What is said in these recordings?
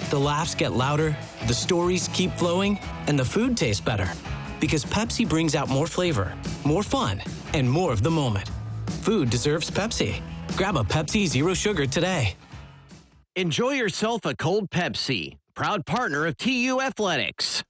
The laughs get louder, the stories keep flowing, and the food tastes better. Because Pepsi brings out more flavor, more fun, and more of the moment. Food deserves Pepsi. Grab a Pepsi Zero Sugar today. Enjoy yourself a cold Pepsi. Proud partner of TU Athletics.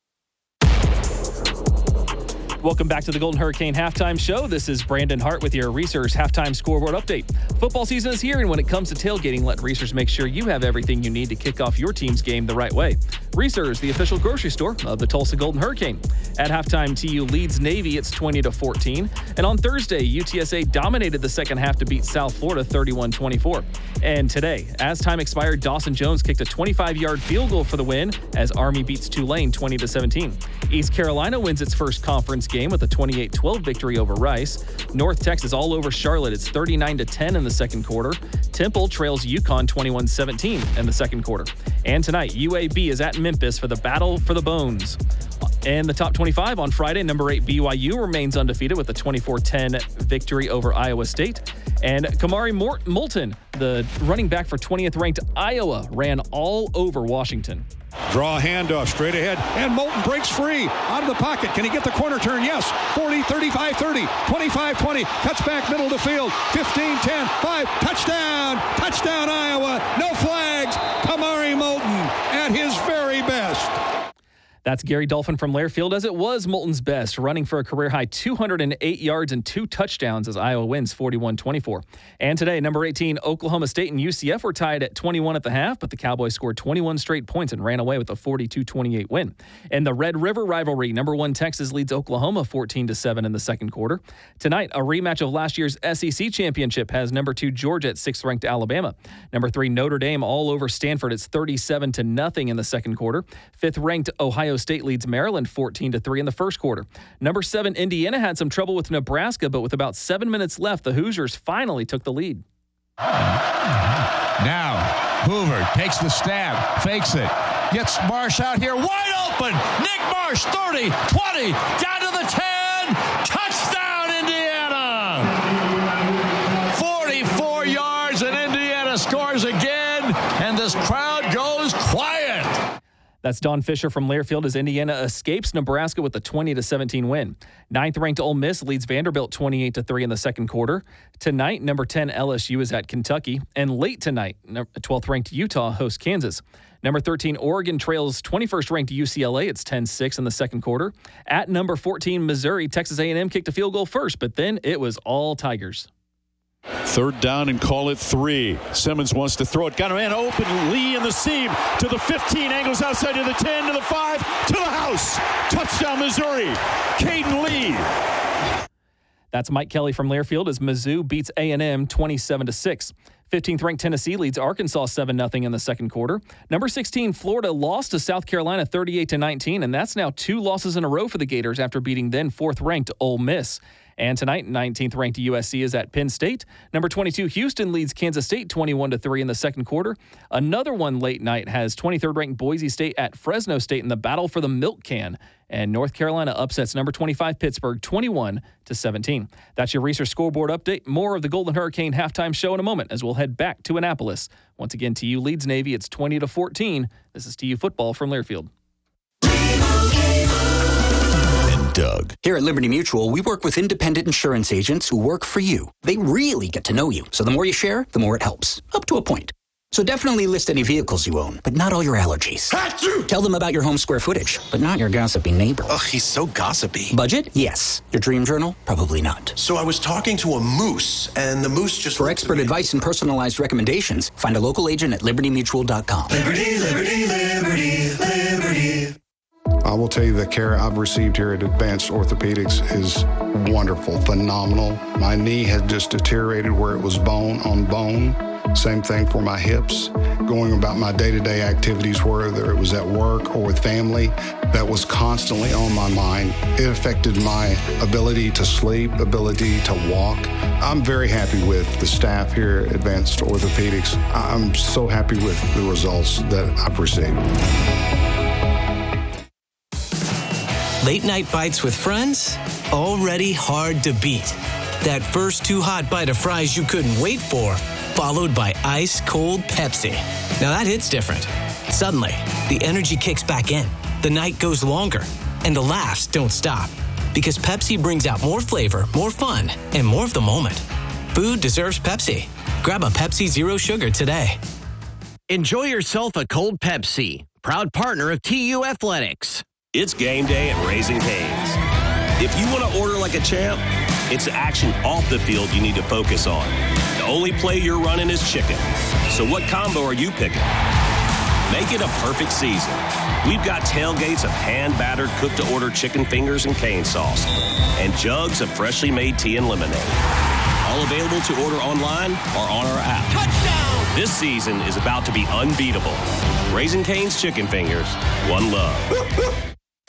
Welcome back to the Golden Hurricane Halftime Show. This is Brandon Hart with your Reese's Halftime Scoreboard Update. Football season is here, and when it comes to tailgating, let Reese's make sure you have everything you need to kick off your team's game the right way. Reese's, the official grocery store of the Tulsa Golden Hurricane. At halftime, TU leads Navy. It's 20-14. And on Thursday, UTSA dominated the second half to beat South Florida 31-24. And today, as time expired, Dawson Jones kicked a 25-yard field goal for the win as Army beats Tulane 20-17. East Carolina wins its first conference game with a 28-12 victory over Rice. North Texas all over Charlotte. It's 39-10 in the second quarter. Temple trails UConn 21-17 in the second quarter. And tonight, UAB is at Memphis for the Battle for the Bones. And the top 25 on Friday, number 8 BYU remains undefeated with a 24-10 victory over Iowa State. And Kamari Moulton, the running back for 20th ranked Iowa, ran all over Washington. Draw a handoff straight ahead, and Moulton breaks free out of the pocket. Can he get the corner turn? Yes. 40, 35, 30, 25, 20. Cuts back middle to field. 15, 10, 5. Touchdown. Touchdown, Iowa. No flags. Kamari Moulton at his very best. That's Gary Dolphin from Lairfield, as it was Moulton's best, running for a career-high 208 yards and 2 touchdowns as Iowa wins 41-24. And today, number 18, Oklahoma State and UCF were tied at 21 at the half, but the Cowboys scored 21 straight points and ran away with a 42-28 win. In the Red River rivalry, number 1 Texas leads Oklahoma 14-7 in the second quarter. Tonight, a rematch of last year's SEC championship has number 2 Georgia at 6th-ranked Alabama. Number 3 Notre Dame all over Stanford. It's 37-0 in the second quarter. 5th-ranked Ohio State leads Maryland 14-3 in the first quarter. Number 7 Indiana had some trouble with Nebraska, but with about 7 minutes left, the Hoosiers finally took the lead. Now, Hoover takes the stab, fakes it, gets Marsh out here wide open. Nick Marsh, 30, 20, down to the 10. Touchdown, Indiana! 44 yards, and Indiana scores again, and this crowd goes quiet. That's Don Fisher from Lairfield as Indiana escapes Nebraska with a 20-17 win. 9th-ranked Ole Miss leads Vanderbilt 28-3 in the second quarter. Tonight, number 10 LSU is at Kentucky. And late tonight, 12th-ranked Utah hosts Kansas. Number 13 Oregon trails 21st-ranked UCLA. It's 10-6 in the second quarter. At number 14 Missouri, Texas A&M kicked a field goal first, but then it was all Tigers. 3rd down and call it 3. Simmons wants to throw it. Got a man open. Lee in the seam to the 15. Angles outside to the 10, to the 5, to the house. Touchdown, Missouri. Caden Lee. That's Mike Kelly from Lairfield as Mizzou beats A&M 27-6. 15th-ranked Tennessee leads Arkansas 7-0 in the second quarter. Number 16 Florida lost to South Carolina 38-19, and that's now 2 losses in a row for the Gators after beating then 4th-ranked Ole Miss. And tonight, 19th-ranked USC is at Penn State. Number 22 Houston leads Kansas State 21-3 in the second quarter. Another one late night has 23rd-ranked Boise State at Fresno State in the battle for the milk can. And North Carolina upsets number 25 Pittsburgh 21-17. That's your Reese's Scoreboard Update. More of the Golden Hurricane Halftime Show in a moment as we'll head back to Annapolis. Once again, TU leads Navy. It's 20-14. This is TU football from Lairfield. Doug. Here at Liberty Mutual, we work with independent insurance agents who work for you. They really get to know you, so the more you share, the more it helps, up to a point. So definitely list any vehicles you own, but not all your allergies. Achoo! Tell them about your home square footage, but not your gossipy neighbor. Ugh, he's so gossipy. Budget? Yes. Your dream journal? Probably not. So I was talking to a moose, and the moose just... For expert advice and personalized recommendations, find a local agent at libertymutual.com. Liberty, liberty, liberty, liberty. I will tell you the care I've received here at Advanced Orthopedics is wonderful, phenomenal. My knee had just deteriorated where it was bone on bone. Same thing for my hips. Going about my day-to-day activities, whether it was at work or with family, that was constantly on my mind. It affected my ability to sleep, ability to walk. I'm very happy with the staff here at Advanced Orthopedics. I'm so happy with the results that I've received. Late night bites with friends? Already hard to beat. That first too hot bite of fries you couldn't wait for, followed by ice cold Pepsi. Now that hits different. Suddenly, the energy kicks back in, the night goes longer, and the laughs don't stop. Because Pepsi brings out more flavor, more fun, and more of the moment. Food deserves Pepsi. Grab a Pepsi Zero Sugar today. Enjoy yourself a cold Pepsi. Proud partner of TU Athletics. It's game day at Raising Cane's. If you want to order like a champ, it's the action off the field you need to focus on. The only play you're running is chicken. So what combo are you picking? Make it a perfect season. We've got tailgates of hand-battered, cooked-to-order chicken fingers and cane sauce, and jugs of freshly made tea and lemonade. All available to order online or on our app. Touchdown! This season is about to be unbeatable. Raising Cane's Chicken Fingers, one love.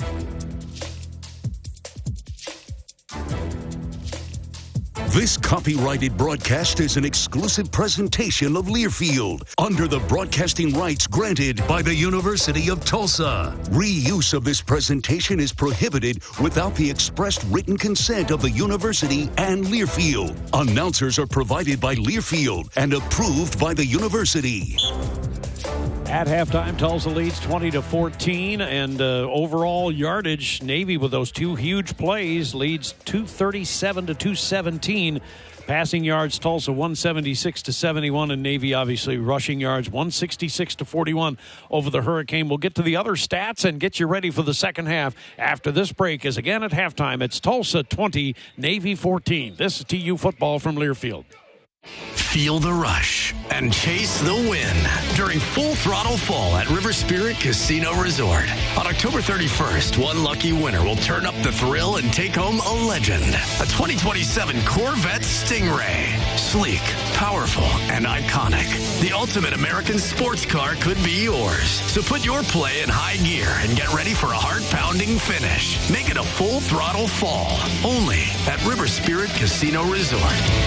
This copyrighted broadcast is an exclusive presentation of Learfield under the broadcasting rights granted by the University of Tulsa. Reuse of this presentation is prohibited without the expressed written consent of the university and Learfield. Announcers are provided by Learfield and approved by the university. At halftime, Tulsa leads 20-14, and overall yardage, Navy with those two huge plays leads 237 to 217. Passing yards, Tulsa 176 to 71, and Navy obviously rushing yards 166 to 41 over the Hurricane. We'll get to the other stats and get you ready for the second half after this break. As again at halftime, it's Tulsa 20, Navy 14. This is TU football from Learfield. Feel the rush and chase the win during Full Throttle Fall at River Spirit Casino Resort. On October 31st, one lucky winner will turn up the thrill and take home a legend. A 2027 Corvette Stingray. Sleek, powerful, and iconic. The ultimate American sports car could be yours. So put your play in high gear and get ready for a heart-pounding finish. Make it a Full Throttle Fall. Only at River Spirit Casino Resort.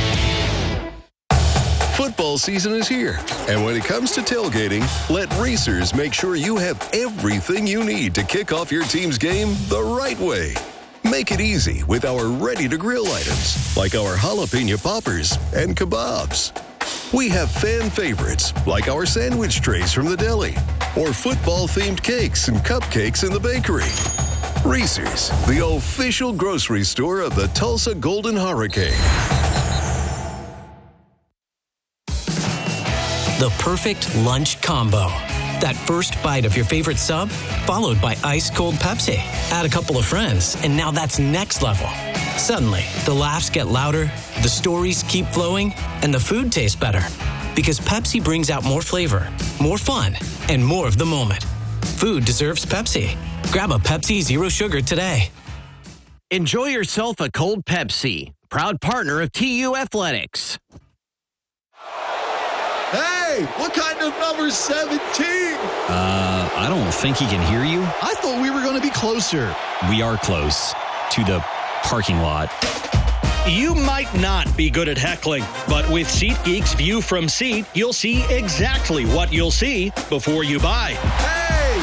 Football season is here, and when it comes to tailgating, let Reese's make sure you have everything you need to kick off your team's game the right way. Make it easy with our ready-to-grill items, like our jalapeno poppers and kebabs. We have fan favorites, like our sandwich trays from the deli, or football-themed cakes and cupcakes in the bakery. Reese's, the official grocery store of the Tulsa Golden Hurricane. The perfect lunch combo. That first bite of your favorite sub, followed by ice-cold Pepsi. Add a couple of friends, and now that's next level. Suddenly, the laughs get louder, the stories keep flowing, and the food tastes better. Because Pepsi brings out more flavor, more fun, and more of the moment. Food deserves Pepsi. Grab a Pepsi Zero Sugar today. Enjoy yourself a cold Pepsi. Proud partner of TU Athletics. Hey, what kind of number 17? I don't think he can hear you. I thought we were going to be closer. We are close to the parking lot. You might not be good at heckling, but with SeatGeek's View from Seat, you'll see exactly what you'll see before you buy. Hey,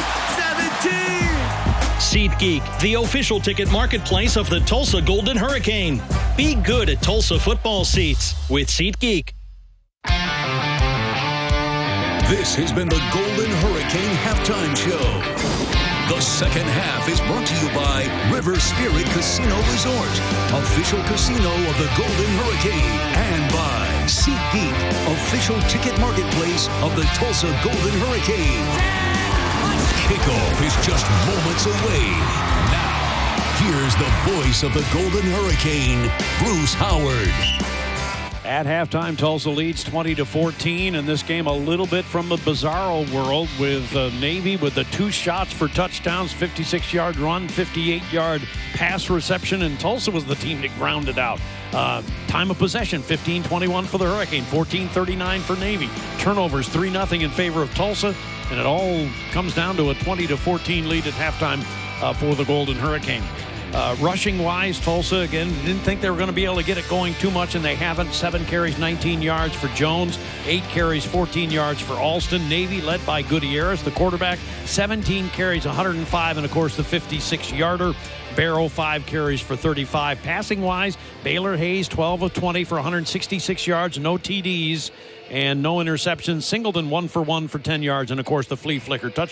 17! SeatGeek, the official ticket marketplace of the Tulsa Golden Hurricane. Be good at Tulsa football seats with SeatGeek. This has been the Golden Hurricane Halftime Show. The second half is brought to you by River Spirit Casino Resort, official casino of the Golden Hurricane, and by SeatGeek, official ticket marketplace of the Tulsa Golden Hurricane. Kickoff is just moments away. Now, here's the voice of the Golden Hurricane, Bruce Howard. At halftime, Tulsa leads 20-14, and this game a little bit from the bizarro world with Navy with the 2 shots for touchdowns, 56-yard run, 58-yard pass reception, and Tulsa was the team that grounded out. Time of possession, 15-21 for the Hurricane, 14-39 for Navy. Turnovers, 3-0 in favor of Tulsa, and it all comes down to a 20-14 lead at halftime for the Golden Hurricane. Rushing-wise, Tulsa, again, didn't think they were going to be able to get it going too much, and they haven't. 7 carries, 19 yards for Jones. 8 carries, 14 yards for Alston. Navy, led by Gutierrez, the quarterback, 17 carries, 105, and, of course, the 56-yarder. Barrow, 5 carries for 35. Passing-wise, Baylor Hayes, 12 of 20 for 166 yards, no TDs, and no interceptions. Singleton, 1 for 1 for 10 yards, and, of course, the flea flicker touchdown.